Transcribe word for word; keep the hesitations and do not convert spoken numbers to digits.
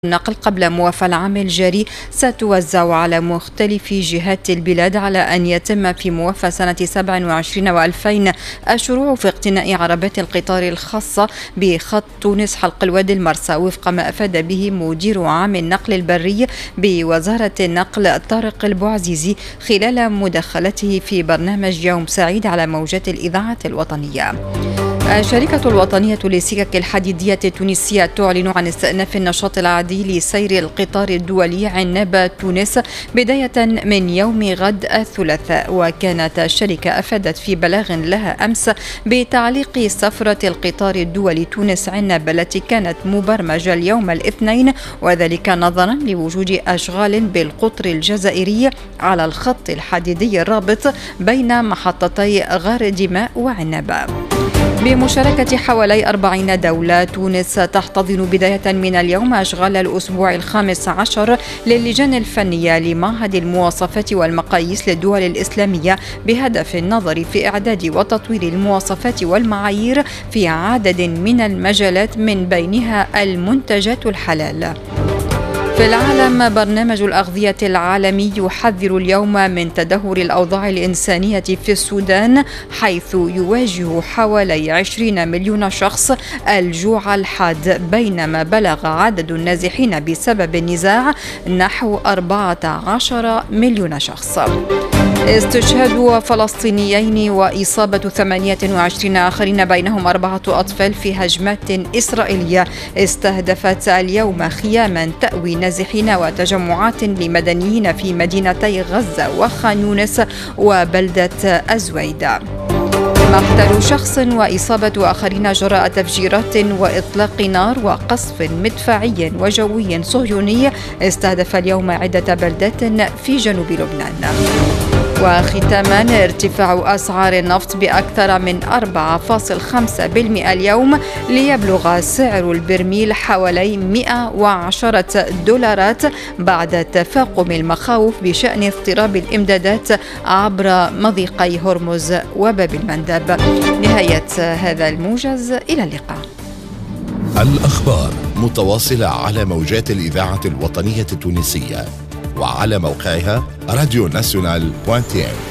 النقل قبل موافى العام الجاري ستوزع على مختلف جهات البلاد، على أن يتم في موافى سنة سبع وعشرين وألفين الشروع في اقتناء عربات القطار الخاصة بخط تونس حلق الوادي المرسى، وفق ما أفاد به مدير عام النقل البري بوزارة النقل طارق البوعزيزي خلال مداخلته في برنامج يوم سعيد على موجات الإذاعة الوطنية. الشركة الوطنية للسكك الحديدية التونسية تعلن عن استئناف النشاط العادي لسير القطار الدولي عنابة تونس بداية من يوم غد الثلاثاء. وكانت الشركة أفادت في بلاغ لها أمس بتعليق سفرة القطار الدولي تونس عنابة التي كانت مبرمجة اليوم الاثنين، وذلك نظرا لوجود أشغال بالقطر الجزائري على الخط الحديدي الرابط بين محطتي غار دماء وعنابة. بمشاركة حوالي أربعين دولة، تونس تحتضن بداية من اليوم أشغال الأسبوع الخامس عشر للجان الفنية لمعهد المواصفات والمقاييس للدول الإسلامية، بهدف النظر في إعداد وتطوير المواصفات والمعايير في عدد من المجالات من بينها المنتجات الحلال. في العالم، برنامج الأغذية العالمي يحذر اليوم من تدهور الأوضاع الإنسانية في السودان، حيث يواجه حوالي عشرين مليون شخص الجوع الحاد، بينما بلغ عدد النازحين بسبب النزاع نحو أربعة عشر مليون شخص. استشهاد فلسطينيين وإصابة ثمانية وعشرين آخرين بينهم أربعة أطفال في هجمات إسرائيلية استهدفت اليوم خياما تأوي نازحين وتجمعات لمدنيين في مدينتي غزة وخان يونس وبلدة الزويدة. مقتل شخص وإصابة آخرين جراء تفجيرات وإطلاق نار وقصف مدفعي وجوي صهيوني استهدف اليوم عدة بلدات في جنوب لبنان. وختاما، ارتفاع أسعار النفط بأكثر من أربعة فاصلة خمسة بالمئة اليوم، ليبلغ سعر البرميل حوالي مئة وعشرة دولارات بعد تفاقم المخاوف بشأن اضطراب الإمدادات عبر مضيقي هرمز وباب المندب. نهاية هذا الموجز، إلى اللقاء. الأخبار متواصلة على موجات الإذاعة الوطنية التونسية وعلى موقعها راديو ناسيونال دوت تي إن.